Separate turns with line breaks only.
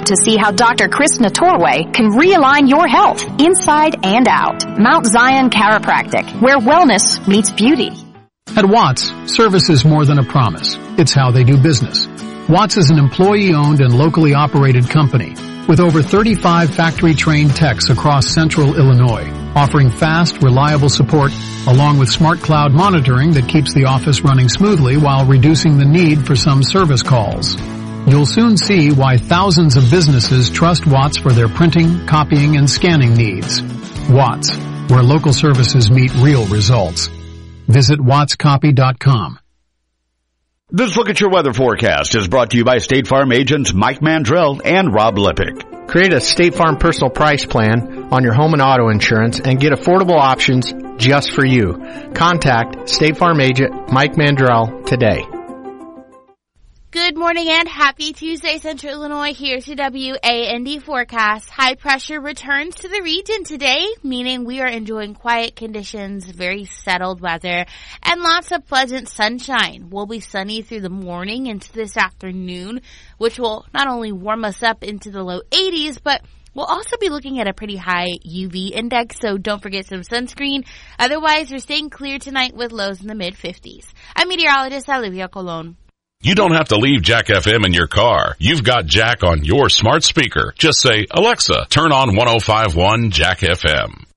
app to see how Dr. Chris Natorway can realign your health inside and out. Mount Zion Chiropractic, where wellness meets beauty.
At Watts, service is more than a promise. It's how they do business. Watts is an employee-owned and locally operated company with over 35 factory-trained techs across central Illinois, offering fast, reliable support along with smart cloud monitoring that keeps the office running smoothly while reducing the need for some service calls. You'll soon see why thousands of businesses trust Watts for their printing, copying, and scanning needs. Watts, where local services meet real results. Visit wattscopy.com.
This Look at Your Weather Forecast is brought to you by State Farm agents Mike Mandrell and Rob Lippick.
Create a State Farm personal price plan on your home and auto insurance and get affordable options just for you. Contact State Farm agent Mike Mandrell today.
Good morning and happy Tuesday, Central Illinois. Here's your WAND forecast. High pressure returns to the region today, meaning we are enjoying quiet conditions, very settled weather, and lots of pleasant sunshine. We'll be sunny through the morning into this afternoon, which will not only warm us up into the low 80s, but we'll also be looking at a pretty high UV index, so don't forget some sunscreen. Otherwise, you're staying clear tonight with lows in the mid-50s. I'm meteorologist Olivia Colon.
You don't have to leave Jack FM in your car. You've got Jack on your smart speaker. Just say, Alexa, turn on 105.1 Jack FM.